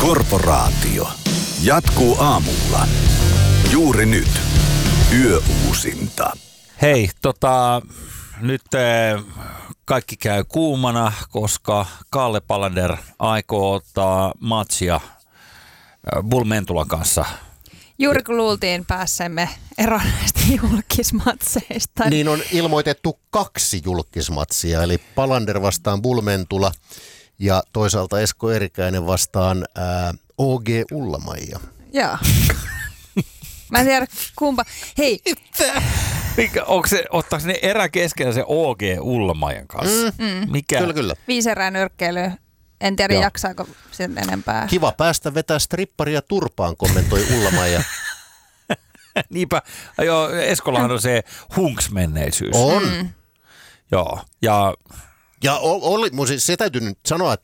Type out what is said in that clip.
Korporaatio jatkuu aamulla. Juuri nyt. Yöuusinta. Hei, nyt kaikki käy kuumana, koska Kalle Palander aikoo ottaa matsia Bull Mentulan kanssa. Juuri kun luultiin pääsemme eroon näistä julkismatseista. Niin on ilmoitettu 2 julkismatsia, eli Palander vastaan Bull Mentula ja toisaalta Esko Eerikäinen vastaan OG Ullamaija. Joo. Mä en tiedä kumpa. Hei. Ottaako ne erä keskellä se OG Ullamaijan kanssa? Mikä? Kyllä. 5 erää nyrkkeilyä. En tiedä, jaksaako sen enempää. Kiva päästä vetää stripparia turpaan, kommentoi Ullamaija. Niinpä. Joo, Eskollahan on se hunks-menneisyys. On. Joo. Ja oli, se täytyy nyt sanoa, että